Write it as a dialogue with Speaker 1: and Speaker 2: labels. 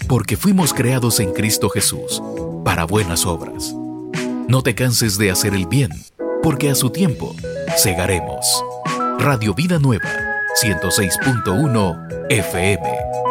Speaker 1: porque fuimos creados en Cristo Jesús para buenas obras. No te canses de hacer el bien, porque a su tiempo segaremos. Radio Vida Nueva, 106.1 FM.